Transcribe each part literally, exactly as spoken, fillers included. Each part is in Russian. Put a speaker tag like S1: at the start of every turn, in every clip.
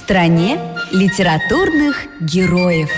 S1: стране литературных героев.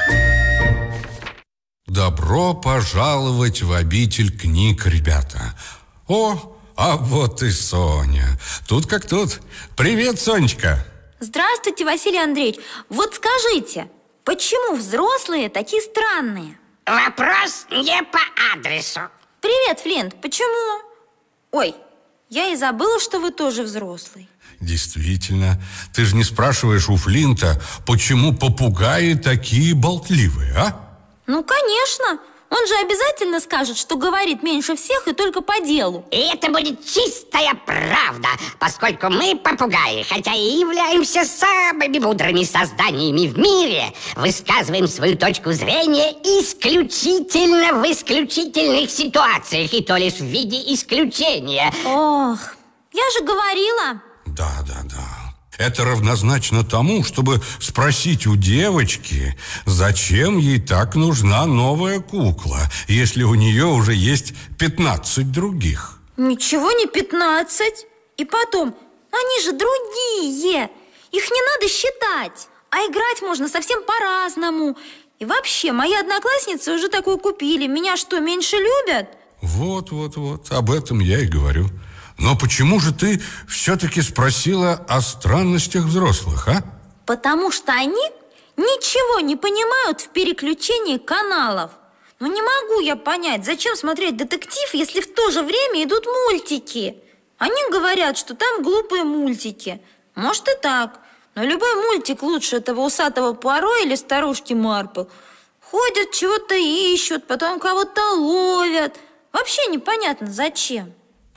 S2: Добро пожаловать в обитель книг, ребята. О, а вот и Соня. Тут как тут. Привет, Сонечка.
S3: Здравствуйте, Василий Андреевич. Вот скажите, почему взрослые такие странные?
S4: Вопрос не по адресу.
S3: Привет, Флинт. Почему? Ой, я и забыла, что вы тоже взрослый.
S2: Действительно. Ты же не спрашиваешь у Флинта, почему попугаи такие болтливые, а?
S3: Ну, конечно. Он же обязательно скажет, что говорит меньше всех и только по делу.
S4: И это будет чистая правда, поскольку мы, попугаи, хотя и являемся самыми мудрыми созданиями в мире, высказываем свою точку зрения исключительно в исключительных ситуациях, и то лишь в виде исключения.
S3: Ох, я же говорила.
S2: Да, да, да. Это равнозначно тому, чтобы спросить у девочки, зачем ей так нужна новая кукла, если у нее уже есть пятнадцать других.
S3: Ничего не пятнадцать. И потом, они же другие. Их не надо считать. А играть можно совсем по-разному. И вообще, мои одноклассницы уже такую купили. Меня что, меньше любят?
S2: Вот-вот-вот, об этом я и говорю. Но почему же ты все-таки спросила о странностях взрослых, а?
S3: Потому что они ничего не понимают в переключении каналов. Ну не могу я понять, зачем смотреть детектив, если в то же время идут мультики. Они говорят, что там глупые мультики. Может и так, но любой мультик лучше этого усатого Пуаро или старушки Марпл. Ходят, чего-то ищут, потом кого-то ловят. Вообще непонятно, зачем.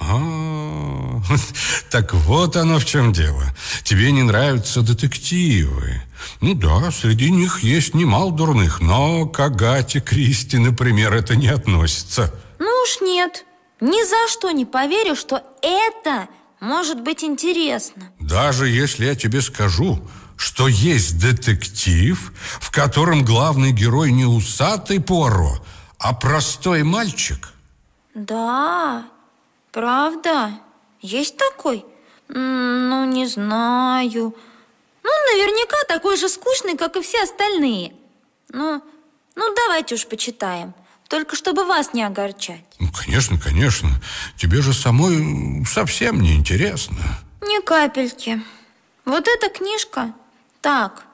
S2: А, так вот оно в чем дело. Тебе не нравятся детективы. Ну да, среди них есть немало дурных, но к Агате Кристи, например, это не относится.
S3: Ну уж нет. Ни за что не поверю, что это может быть интересно.
S2: Даже если я тебе скажу, что есть детектив, в котором главный герой не усатый Пуаро, а простой мальчик.
S3: Да, правда? Есть такой? Ну, не знаю. Ну, наверняка такой же скучный, как и все остальные. Ну, ну давайте уж почитаем. Только чтобы вас не огорчать.
S2: Ну, конечно, конечно. Тебе же самой совсем не интересно.
S3: Ни капельки. Вот эта книжка. Так,